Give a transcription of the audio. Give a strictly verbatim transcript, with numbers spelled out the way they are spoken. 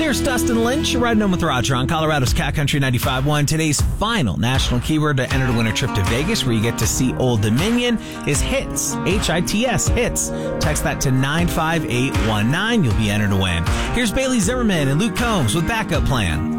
Here's Dustin Lynch. You're riding home with Roger on Colorado's Cat Country ninety-five point one. Today's final national keyword to enter to win a trip to Vegas, where you get to see Old Dominion, is HITS. H I T S, HITS. Text that to nine five eight one nine. You'll be entered to win. Here's Bailey Zimmerman and Luke Combs with Backup Plan.